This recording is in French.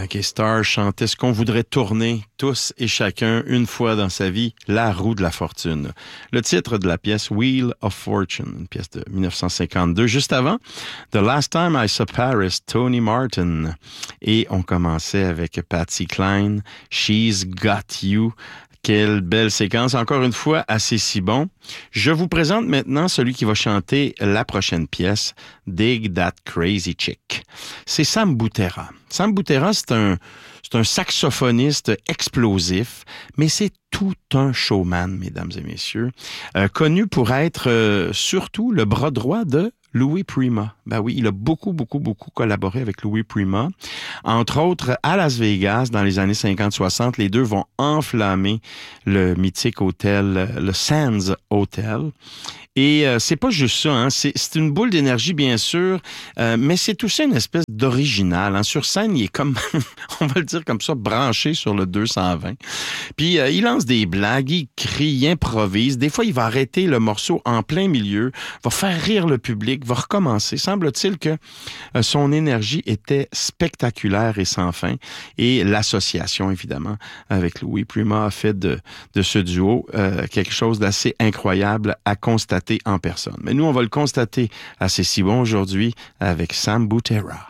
Frankie Starr chantait ce qu'on voudrait tourner, tous et chacun, une fois dans sa vie, la roue de la fortune. Le titre de la pièce, Wheel of Fortune, une pièce de 1952. Juste avant, The Last Time I Saw Paris, Tony Martin. Et on commençait avec Patsy Cline, She's Got You. Quelle belle séquence, encore une fois, assez si bon. Je vous présente maintenant celui qui va chanter la prochaine pièce, Dig That Crazy Chick. C'est Sam Butera. Sam Butera, c'est un saxophoniste explosif, mais c'est tout un showman, mesdames et messieurs, connu pour être surtout le bras droit de Louis Prima. Ben oui, il a beaucoup collaboré avec Louis Prima. Entre autres, à Las Vegas, dans les années 50-60, les deux vont enflammer le mythique hôtel, le Sands Hotel. Et c'est pas juste ça, hein. C'est une boule d'énergie, bien sûr, mais c'est aussi une espèce d'original. Hein. Sur scène, il est comme, on va le dire comme ça, branché sur le 220. Puis il lance des blagues, il crie, il improvise. Des fois, il va arrêter le morceau en plein milieu, va faire rire le public, va recommencer. Semble-t-il que son énergie était spectaculaire et sans fin. Et l'association, évidemment, avec Louis Prima a fait de ce duo quelque chose d'assez incroyable à constater en personne. Mais nous, on va le constater assez si bon aujourd'hui avec Sam Butera.